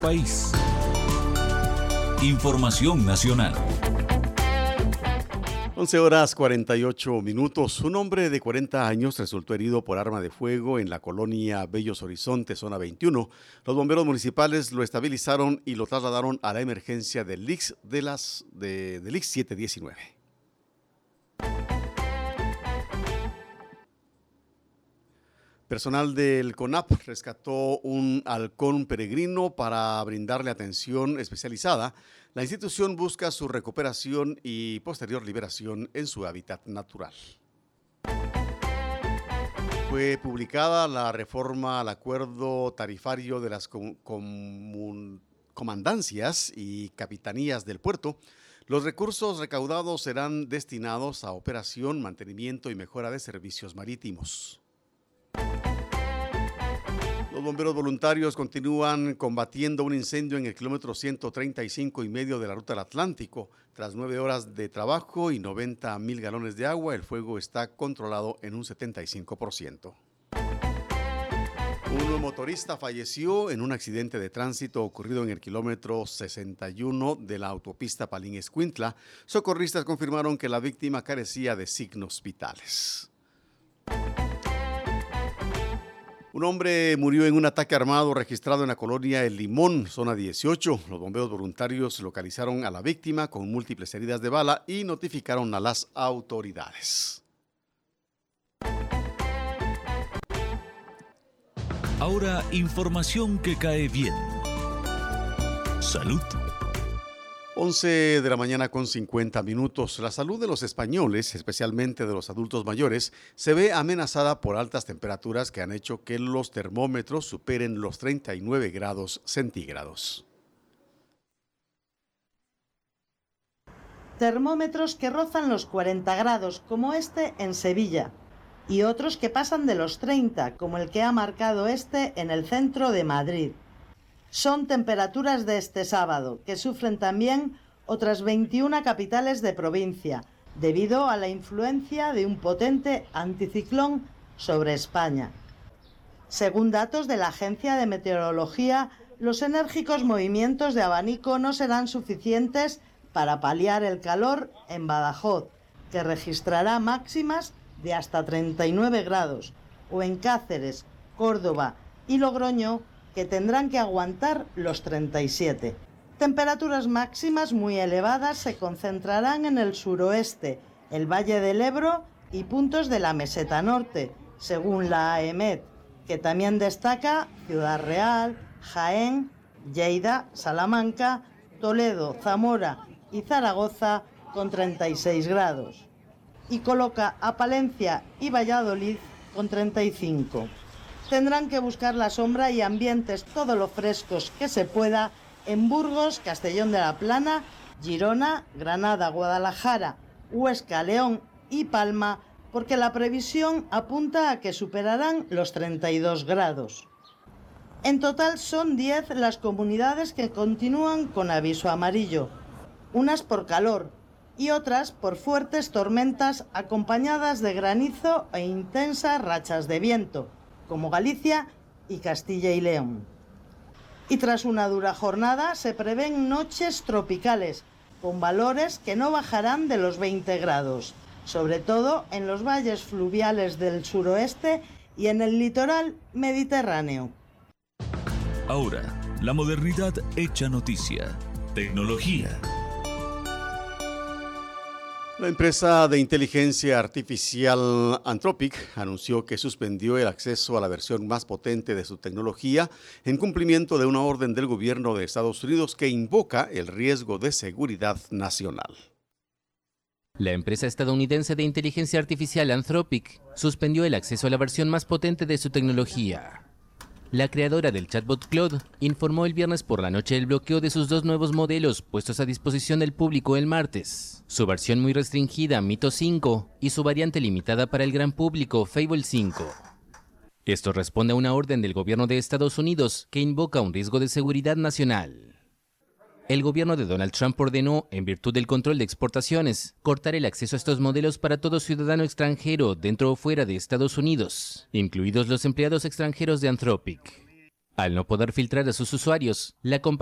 País. Información nacional. 11:48. Un hombre de 40 años resultó herido por arma de fuego en la colonia Bellos Horizontes, zona 21. Los bomberos municipales lo estabilizaron y lo trasladaron a la emergencia del IX del IX 719. Personal del CONAP rescató un halcón peregrino para brindarle atención especializada. La institución busca su recuperación y posterior liberación en su hábitat natural. Fue publicada la reforma al acuerdo tarifario de las comandancias y capitanías del puerto. Los recursos recaudados serán destinados a operación, mantenimiento y mejora de servicios marítimos. Los bomberos voluntarios continúan combatiendo un incendio en el kilómetro 135.5 de la ruta del Atlántico. Tras 9 horas de trabajo y 90,000 galones de agua, el fuego está controlado en un 75%. Un motorista falleció en un accidente de tránsito ocurrido en el kilómetro 61 de la autopista Palín-Escuintla. Socorristas confirmaron que la víctima carecía de signos vitales. Un hombre murió en un ataque armado registrado en la colonia El Limón, zona 18. Los bomberos voluntarios localizaron a la víctima con múltiples heridas de bala y notificaron a las autoridades. Ahora, información que cae bien. Salud. 11:50 a.m. La salud de los españoles, especialmente de los adultos mayores, se ve amenazada por altas temperaturas que han hecho que los termómetros superen los 39 grados centígrados. Termómetros que rozan los 40 grados, como este en Sevilla, y otros que pasan de los 30, como el que ha marcado este en el centro de Madrid. Son temperaturas de este sábado, que sufren también otras 21 capitales de provincia, debido a la influencia de un potente anticiclón sobre España. Según datos de la Agencia de Meteorología, los enérgicos movimientos de abanico no serán suficientes para paliar el calor en Badajoz, que registrará máximas de hasta 39 grados, o en Cáceres, Córdoba y Logroño, que tendrán que aguantar los 37. Temperaturas máximas muy elevadas se concentrarán en el suroeste, el Valle del Ebro y puntos de la Meseta Norte, según la AEMET, que también destaca Ciudad Real, Jaén, Lleida, Salamanca, Toledo, Zamora y Zaragoza con 36 grados. Y coloca a Palencia y Valladolid con 35. Tendrán que buscar la sombra y ambientes todo lo frescos que se pueda en Burgos, Castellón de la Plana, Girona, Granada, Guadalajara, Huesca, León y Palma, porque la previsión apunta a que superarán los 32 grados. En total son 10 las comunidades que continúan con aviso amarillo, unas por calor y otras por fuertes tormentas acompañadas de granizo e intensas rachas de viento, como Galicia y Castilla y León. Y tras una dura jornada se prevén noches tropicales, con valores que no bajarán de los 20 grados, sobre todo en los valles fluviales del suroeste y en el litoral mediterráneo. Ahora, la modernidad hecha noticia. Tecnología. La empresa de inteligencia artificial Anthropic anunció que suspendió el acceso a la versión más potente de su tecnología en cumplimiento de una orden del gobierno de Estados Unidos que invoca el riesgo de seguridad nacional. La empresa estadounidense de inteligencia artificial Anthropic suspendió el acceso a la versión más potente de su tecnología. La creadora del chatbot Claude informó el viernes por la noche el bloqueo de sus 2 nuevos modelos puestos a disposición del público el martes. Su versión muy restringida, Mito 5, y su variante limitada para el gran público, Fable 5. Esto responde a una orden del gobierno de Estados Unidos que invoca un riesgo de seguridad nacional. El gobierno de Donald Trump ordenó, en virtud del control de exportaciones, cortar el acceso a estos modelos para todo ciudadano extranjero dentro o fuera de Estados Unidos, incluidos los empleados extranjeros de Anthropic. Al no poder filtrar a sus usuarios, la compañía